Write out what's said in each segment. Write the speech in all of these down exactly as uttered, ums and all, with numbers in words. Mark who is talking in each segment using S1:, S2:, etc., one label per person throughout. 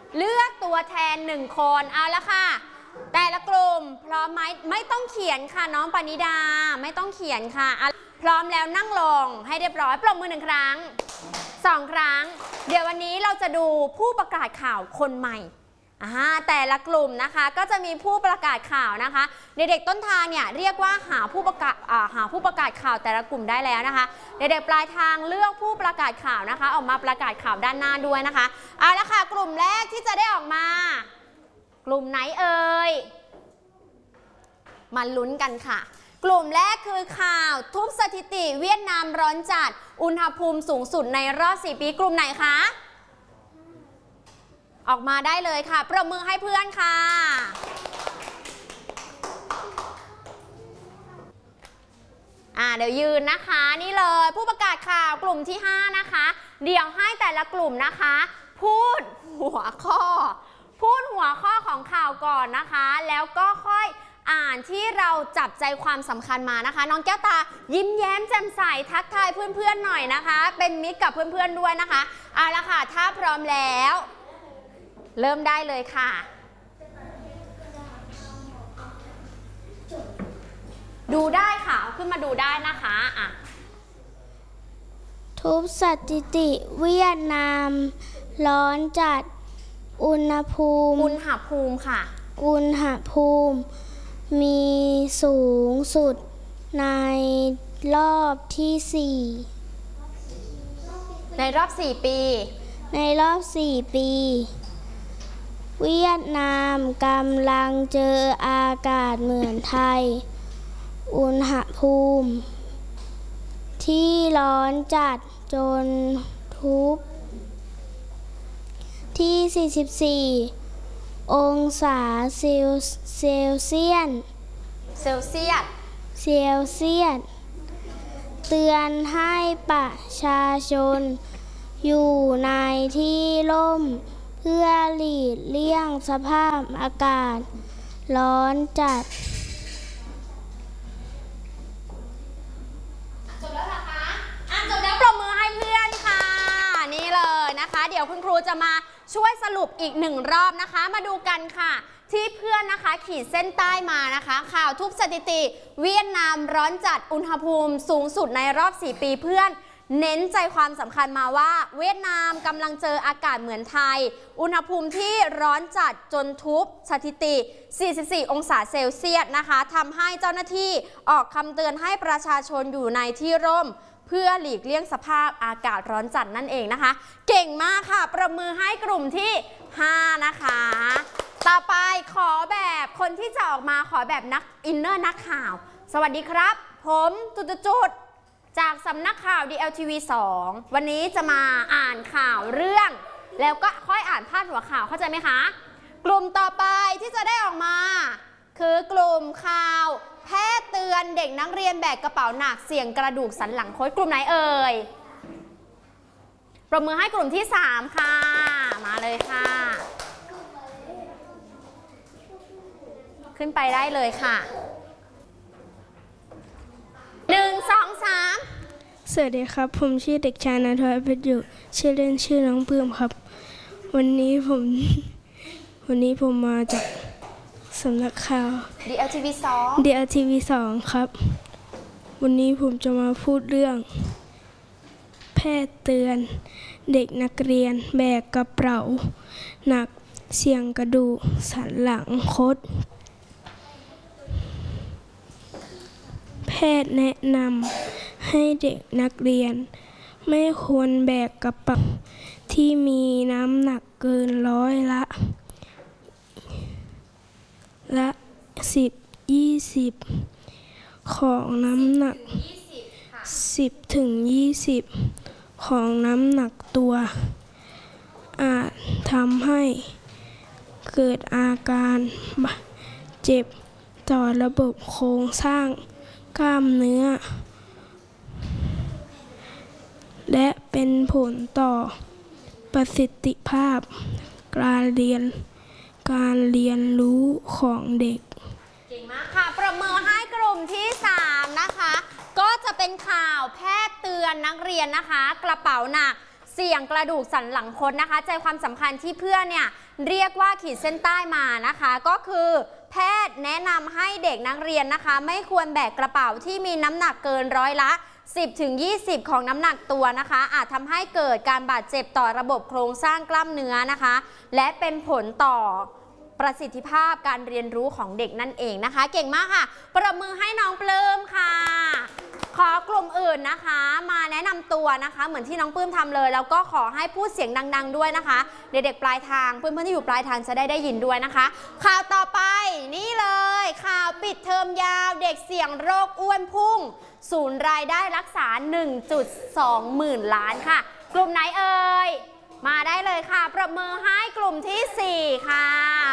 S1: เลือกตัวแทนหนึ่งคนเอาละค่ะแต่ละกลุ่มพร้อมไหมไม่ต้องเขียนค่ะน้องปณิดาไม่ต้องเขียนค่ะพร้อมแล้วนั่งลงให้เรียบร้อยปรบมือหนึ่งครั้งสองครั้งเดี๋ยววันนี้เราจะดูผู้ประกาศข่าวคนใหม่แต่ละกลุ่มนะคะก็จะมีผู้ประกาศข่าวนะคะเด็กๆต้นทางเนี่ยเรียกว่าหาผู้ประกาศหาผู้ประกาศข่าวแต่ละกลุ่มได้แล้วนะคะเด็กๆปลายทางเลือกผู้ประกาศข่าวนะคะออกมาประกาศข่าวด้านหน้าด้วยนะคะเอาละค่ะกลุ่มแรกที่จะได้ออกมากลุ่มไหนเอ่ยมาลุ้นกันค่ะกลุ่มแรกคือข่าวทุบสถิติเวียดนามร้อนจัดอุณหภูมิสูงสุดในรอบสี่ปีกลุ่มไหนคะออกมาได้เลยค่ะปรบมือให้เพื่อนค่ะอ่าเดี๋ยวยืนนะคะนี่เลยผู้ประกาศข่าวกลุ่มที่ห้านะคะเดี๋ยวให้แต่ละกลุ่มนะคะพูดหัวข้อพูดหัวข้อของข่าวก่อนนะคะแล้วก็ค่อยอ่านที่เราจับใจความสำคัญมานะคะน้องแก้วตายิ้มแย้มแจ่มใสทักทายเพื่อนๆหน่อยนะคะเป็นมิตรกับเพื่อนๆด้วยนะคะเอาละค่ะถ้าพร้อมแล้วเริ่มได้เลยค่ะดูได้ค่ะขึ้นมาดูได้นะคะอ่ะ
S2: ทุบสถิติเวียดนามร้อนจัดอุณหภูมิ
S1: อุณหภูมิค่ะ
S2: อุณหภูมิมีสูงสุดในรอบที่สี่
S1: ในรอบสี่ปี
S2: ในรอบสี่ปีเวียดนามกำลังเจออากาศเหมือนไทยอุณหภูมิที่ร้อนจัดจนทุบที่สี่สิบสี่องศาเซลเซลเซียส
S1: เซลเซียส
S2: เซลเซียสเตือนให้ประชาชนอยู่ในที่ร่มเพื่อหลีกเลี่ยงสภาพอากาศร้อนจัด
S1: จบแล้วเหรอคะอ่ะจบแล้วปรบมือให้เพื่อนค่ะนี่เลยนะคะเดี๋ยวคุณครูจะมาช่วยสรุปอีกหนึ่งรอบนะคะมาดูกันค่ะที่เพื่อนนะคะขีดเส้นใต้มานะคะข่าวทุบสถิติเวียดนามร้อนจัดอุณหภูมิสูงสุดในรอบสี่ปีเพื่อนเน้นใจความสำคัญมาว่าเวียดนามกำลังเจออากาศเหมือนไทยอุณหภูมิที่ร้อนจัดจนทุบสถิติสี่สิบสี่องศาเซลเซียสนะคะทำให้เจ้าหน้าที่ออกคำเตือนให้ประชาชนอยู่ในที่ร่มเพื่อหลีกเลี่ยงสภาพอากาศร้อนจัดนั่นเองนะคะเก่งมากค่ะประมือให้กลุ่มที่ห้านะคะต่อไปขอแบบคนที่จะออกมาขอแบบนักอินเนอร์นักข่าวสวัสดีครับผมจุดๆจากสำนักข่าว ดี แอล ที วี สอง วันนี้จะมาอ่านข่าวเรื่องแล้วก็ค่อยอ่านพาดหัวข่าวเข้าใจไหมคะกลุ่มต่อไปที่จะได้ออกมาคือกลุ่มข่าวแพทย์เตือนเด็กนักเรียนแบกกระเป๋าหนักเสี่ยงกระดูกสันหลังโค้ดกลุ่มไหนเอ่ยปรบมือให้กลุ่มที่สามค่ะมาเลยค่ะขึ้นไปได้เลยค่ะหนึ่งสองสาม
S3: สวัสดีครับผมชื่อเด็กชายณัฐวัฒน์เพชรอยู่ชื่อเล่นชื่อน้องปื้มครับวันนี้ผมวันนี้ผมมาจากสำนักข่าว
S1: ดี แอล ที วี สอง
S3: ดี แอล ที วี สองครับวันนี้ผมจะมาพูดเรื่องแพทย์เตือนเด็กนักเรียนแบกกระเป๋าหนักเสี่ยงกระดูกสันหลังคดแพทย์แนะนำให้เด็กนักเรียนไม่ควรแบกกระเป๋าที่มีน้ำหนักเกินร้อยละละสิบยี่สิบของน้ำหนักสิบถึงยี่สิบของน้ำหนักตัวอาจทำให้เกิดอาการเจ็บต่อระบบโครงสร้างกล้ามเนื้อและเป็นผลต่อประสิทธิภาพการเรียนการเรียนรู้ของเด็ก
S1: เก่งมากค่ะประเมินให้กลุ่มที่สามนะคะก็จะเป็นข่าวแพทย์เตือนนักเรียนนะคะกระเป๋าหนักสี่ยงกระดูกสันหลังคดนะคะใจความสำคัญที่เพื่อนเนี่ยเรียกว่าขีดเส้นใต้มานะคะก็คือแพทย์แนะนำให้เด็กนักเรียนนะคะไม่ควรแบกกระเป๋าที่มีน้ำหนักเกินร้อยละสิบถึงยี่สิบ ของน้ำหนักตัวนะคะอาจทำให้เกิดการบาดเจ็บต่อระบบโครงสร้างกล้ามเนื้อนะคะและเป็นผลต่อประสิทธิภาพการเรียนรู้ของเด็กนั่นเองนะคะเก่งมากค่ะปรบมือให้น้องปลื้มค่ะขอกลุ่มอื่นนะคะมาแนะนำตัวนะคะเหมือนที่น้องปลื้มทำเลยแล้วก็ขอให้พูดเสียงดังๆด้วยนะคะเด็กๆปลายทางเพื่อนๆที่อยู่ปลายทางจะได้ได้ยินด้วยนะคะข่าวต่อไปนี่เลยข่าวปิดเทอมยาวเด็กเสี่ยงโรคอ้วนพุ่งศูนย์รายได้รักษา หนึ่งจุดสอง หมื่นล้านค่ะกลุ่มไหนเอ่ยมาได้เลยค่ะปรบมือให้กลุ่มที่สี่ค่ะ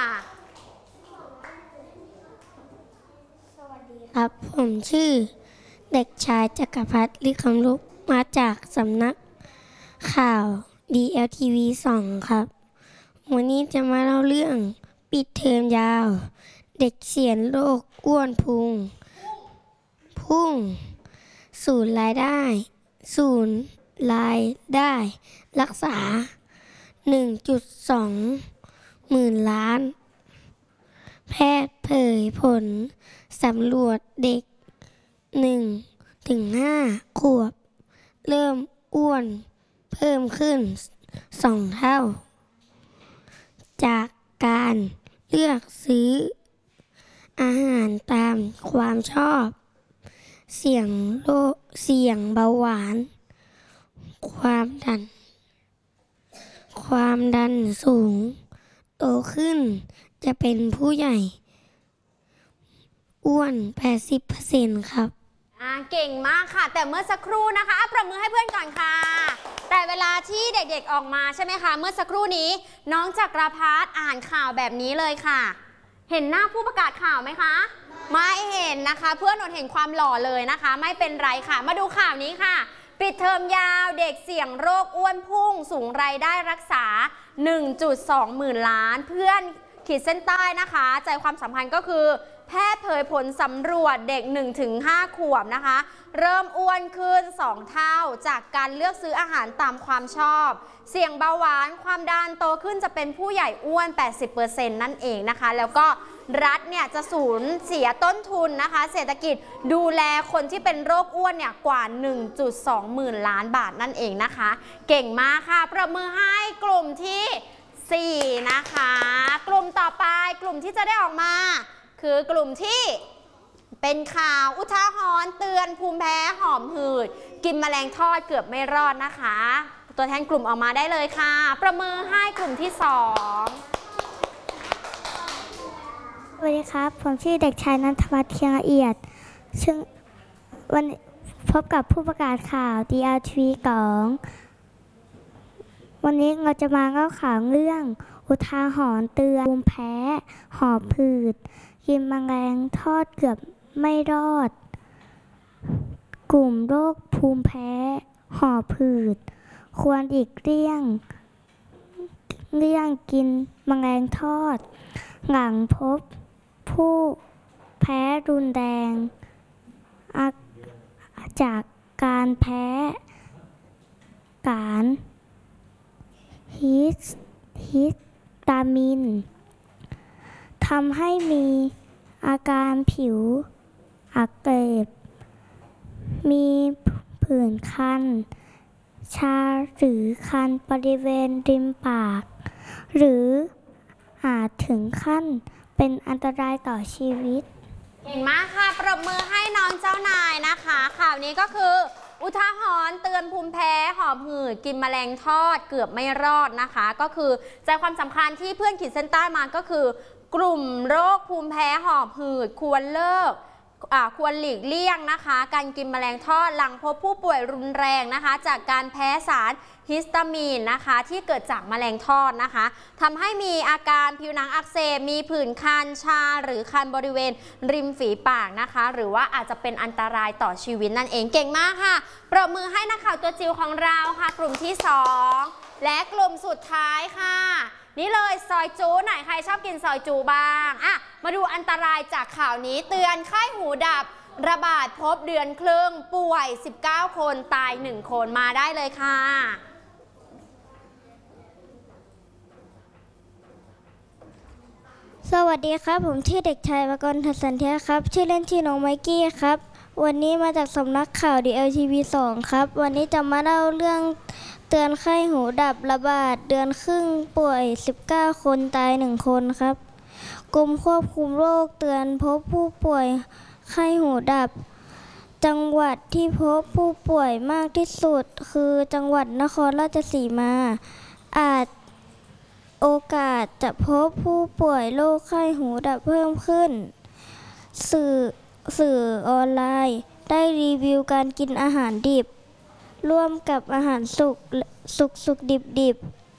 S2: สวัสดีครับผมชื่อเด็กชายจักรพัฒน์ลิคำลุกมาจากสำนักข่าว ดี แอล ที วี สอง ครับวันนี้จะมาเล่าเรื่องปิดเทอมยาวเด็กเสี่ยงโรคอ้วนพุงพุ่งศูนย์รายได้ศูนย์รายได้รักษา หนึ่งจุดสอง หมื่นล้านแพทย์เผยผลสำรวจเด็กหนึ่งถึงห้าขวบเริ่มอ้วนเพิ่มขึ้นสองเท่าจากการเลือกซื้ออาหารตามความชอบเสี่ยงโรคเสี่ยงเบาหวานความดันความดันสูงโตขึ้นจะเป็นผู้ใหญ่อ้วน แปดสิบเปอร์เซ็นต์ ครับ
S1: อ่าเก่งมากค่ะแต่เมื่อสักครู่นะคะอ่ะปรบมือให้เพื่อนก่อนค่ะแต่เวลาที่เด็กๆออกมาใช่ไหมคะเมื่อสักครู่นี้น้องจักรพัฒน์อ่านข่าวแบบนี้เลยค่ะเห็นหน้าผู้ประกาศข่าวไหมคะไม่เห็นนะคะเพื่อนอดเห็นความหล่อเลยนะคะไม่เป็นไรค่ะมาดูข่าวนี้ค่ะปิดเทอมยาวเด็กเสี่ยงโรคอ้วนพุ่งสูงรายได้รักษา หนึ่งจุดสอง หมื่นล้านเพื่อนขีดเส้นใต้นะคะใจความสัมพันธ์ก็คือแพทย์เผยผลสำรวจเด็ก หนึ่งถึงห้า ขวบนะคะเริ่มอ้วนขึ้นสองเท่าจากการเลือกซื้ออาหารตามความชอบเสี่ยงเบาหวานความดันโตขึ้นจะเป็นผู้ใหญ่อ้วน แปดสิบเปอร์เซ็นต์ นั่นเองนะคะแล้วก็รัฐเนี่ยจะสูญเสียต้นทุนนะคะเศรษฐกิจดูแลคนที่เป็นโรคอ้วนเนี่ยกว่า หนึ่งจุดสอง หมื่นล้านบาทนั่นเองนะคะเก่งมากค่ะประมือให้กลุ่มที่สี่นะคะกลุ่มต่อไปกลุ่มที่จะได้ออกมาคือกลุ่มที่เป็นข่าวอุทาหรณ์เตือนภูมิแพ้หอบหืดกินแมลงทอดเกือบไม่รอดนะคะตัวแทนกลุ่มออกมาได้เลยค่ะประมือให้กลุ่มที่สอง
S2: สวัสดีครับผมชื่อเด็กชายนันทวัฒน์เคียงละเอียดซึ่งวันพบกับผู้ประกาศข่าว ดี แอล ที วี สอง วันนี้เราจะมาเล่าข่าวเรื่องอุทาหรณ์เตือนภูมิแพ้หอบหืดกินแมลงทอดเกือบไม่รอดกลุ่มโรคภูมิแพ้หอบหืดควรหลีกเลี่ยงเลี่ยงกินแมลงทอดหลังพบผู้แพ้รุนแรงจากการแพ้การฮิสฮิสตามินทำให้มีอาการผิวอักเสบมีผื่นคันชาหรือคันบริเวณริมปากหรืออาจถึงขั้นเป็นอันตรายต่อชีวิต
S1: เก่งมากค่ะปรบมือให้น้องเจ้านายนะคะข่าวนี้ก็คืออุทาหรณ์เตือนภูมิแพ้หอบหืดกินแมลงทอดเกือบไม่รอดนะคะก็คือใจความสำคัญที่เพื่อนขีดเส้นใต้มาก็คือกลุ่มโรคภูมิแพ้หอบหืดควรเลิกควรหลีกเลี่ยงนะคะการกินแมลงทอดหลังพบผู้ป่วยรุนแรงนะคะจากการแพ้สารฮิสตามีนนะคะที่เกิดจากแมลงทอดนะคะทำให้มีอาการผิวหนังอักเสบมีผื่นคันชาหรือคันบริเวณริมฝีปากนะคะหรือว่าอาจจะเป็นอันตรายต่อชีวิตนั่นเองเก่งมากค่ะปรบมือให้นักข่าวตัวจิ๋วของเราค่ะกลุ่มที่สองและกลุ่มสุดท้ายค่ะนี่เลยซอยจูไหนใครชอบกินซอยจูบ้างอ่ะมาดูอันตรายจากข่าวนี้เตือนไข้หูดับระบาดพบเดือนครึ่งป่วยสิบเก้าคนตายหนึ่งคนมาได้เลยค่ะ
S2: สวัสดีครับผมชื่อเด็กชายวกรทัศสันเทียครับชื่อเล่นชื่อน้องไมกี้ครับวันนี้มาจากสำนักข่าว ดี แอล ที วี สองครับวันนี้จะมาเล่าเรื่องเตือนไข้หูดับระบาดเดือนครึ่งป่วยสิบเก้าคนตายหนึ่งคนครับกรมควบคุมโรคเตือนพบผู้ป่วยไข้หูดับจังหวัดที่พบผู้ป่วยมากที่สุดคือจังหวัดนครราชสีมาอาจโอกาสจะพบผู้ป่วยโรคไข้หูดับเพิ่มขึ้นสื่อสื่อออนไลน์ได้รีวิวการกินอาหารดิบร่วมกับอาหารสุกสุกสุกดิบดิบ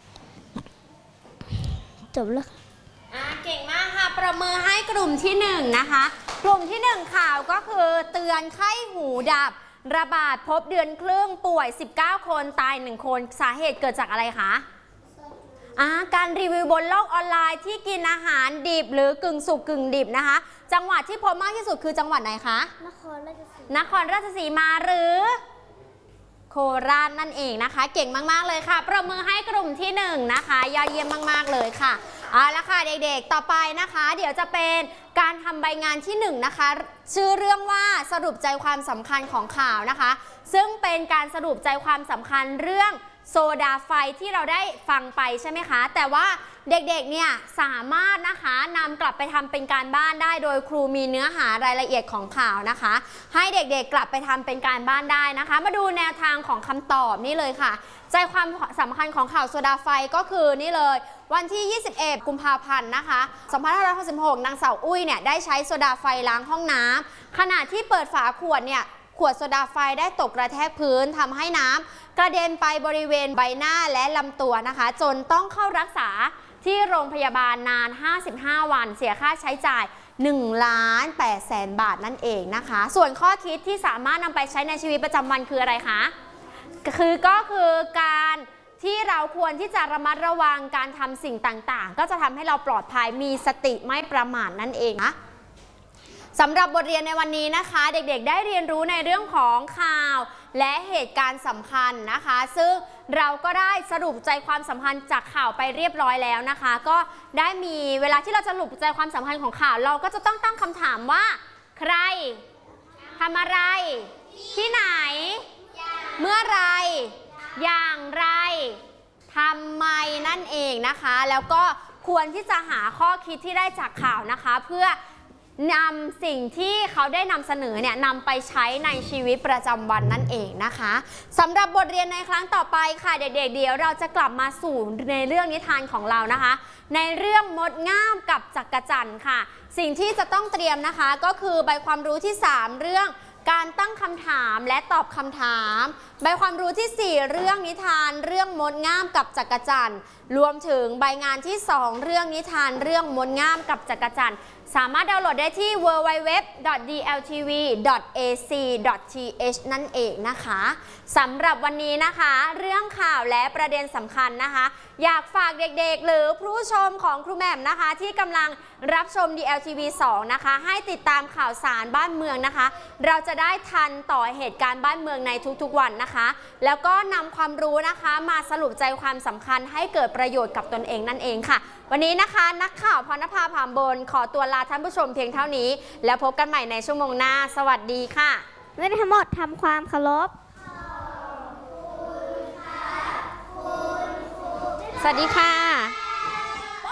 S2: จบแล้ว
S1: อ่าเก่งมากค่ะประมือให้กลุ่มที่หนึ่งนะคะกลุ่มที่หนึ่งข่าวก็คือเตือนไข้หูดับระบาดพบเดือนครึ่งป่วยสิบเก้าคนตายหนึ่งคนสาเหตุเกิดจากอะไรคะอ่าการรีวิวบนโลกออนไลน์ที่กินอาหารดิบหรือกึ่งสุกกึ่งดิบนะคะจังหวัดที่พบมากที่สุดคือจังหวัดไหนคะนครราชสีมานครราชสีมาหรือโคราชนั่นเองนะคะเก่งมากๆเลยค่ะประมือให้กลุ่มที่หนึ่งนะคะยอดเยี่ยมมากๆเลยค่ะเอาละค่ะเด็กๆต่อไปนะคะเดี๋ยวจะเป็นการทำใบงานที่หนึ่งนะคะชื่อเรื่องว่าสรุปใจความสำคัญของข่าวนะคะซึ่งเป็นการสรุปใจความสำคัญเรื่องโซดาไฟที่เราได้ฟังไปใช่ไหมคะแต่ว่าเด็กๆเนี่ยสามารถนะคะนำกลับไปทำเป็นการบ้านได้โดยครูมีเนื้อหารายละเอียดของข่าวนะคะให้เด็กๆกลับไปทำเป็นการบ้านได้นะคะมาดูแนวทางของคำตอบนี่เลยค่ะใจความสำคัญของข่าวโซดาไฟก็คือนี่เลยวันที่ยี่สิบเอ็ดกุมภาพันธ์นะคะสองพันห้าร้อยหกสิบหกนางสาวอุ้ยเนี่ยได้ใช้โซดาไฟล้างห้องน้ำขณะที่เปิดฝาขวดเนี่ยขวดโซดาไฟได้ตกกระแทกพื้นทำให้น้ำกระเด็นไปบริเวณใบหน้าและลำตัวนะคะจนต้องเข้ารักษาที่โรงพยาบาลนานห้าสิบห้าวันเสียค่าใช้จ่ายหนึ่งล้านแปดแสนบาทนั่นเองนะคะส่วนข้อคิดที่สามารถนำไปใช้ในชีวิตประจำวันคืออะไรคะคือก็คือการที่เราควรที่จะระมัดระวังการทำสิ่งต่างๆก็จะทำให้เราปลอดภัยมีสติไม่ประมาทนั่นเองนะสำหรับบทเรียนในวันนี้นะคะเด็กๆได้เรียนรู้ในเรื่องของข่าวและเหตุการณ์สำคัญนะคะซึ่งเราก็ได้สรุปใจความสำคัญจากข่าวไปเรียบร้อยแล้วนะคะก็ได้มีเวลาที่เราจะสรุปใจความสำคัญของข่าวเราก็จะต้องตั้งคำถามว่าใครทำอะไรที่ไหนเมื่อไรอย่างไรทำไมนั่นเองนะคะแล้วก็ควรที่จะหาข้อคิดที่ได้จากข่าวนะคะเพื่อนำสิ่งที่เขาได้นำเสนอเนี่ยนำไปใช้ในชีวิตประจำวันนั่นเองนะคะสำหรับบทเรียนในครั้งต่อไปค่ะเด็กๆเดี๋ยวเราจะกลับมาสู่ในเรื่องนิทานของเรานะคะในเรื่องมดง่ามกับจักรจั่นค่ะสิ่งที่จะต้องเตรียมนะคะก็คือใบความรู้ที่สามเรื่องการตั้งคำถามและตอบคำถามใบความรู้ที่สี่เรื่องนิทานเรื่องมดง่ามกับจักรจั่นรวมถึงใบงานที่สองเรื่องนิทานเรื่องมดง่ามกับจักรจั่นสามารถดาวน์โหลดได้ที่ ดับเบิลยู ดับเบิลยู ดับเบิลยู ดอท ดี แอล ที วี ดอท เอ ซี ดอท ที เอช นั่นเองนะคะสำหรับวันนี้นะคะเรื่องข่าวและประเด็นสำคัญนะคะอยากฝากเด็กๆหรือผู้ชมของครูแหม่มนะคะที่กำลังรับชม ดี แอล ที วี สองนะคะให้ติดตามข่าวสารบ้านเมืองนะคะเราจะได้ทันต่อเหตุการณ์บ้านเมืองในทุกๆวันนะคะแล้วก็นำความรู้นะคะมาสรุปใจความสำคัญให้เกิดประโยชน์กับตนเองนั่นเองค่ะวันนี้นะคะนักข่าวพรณภา ผามบนขอตัวลาท่านผู้ชมเพียงเท่านี้แล้วพบกันใหม่ในชั่วโมงหน้าสวัสดีค่ะ
S2: และทั้งหมดทำความเคารพ
S1: สวัสดีค่ะ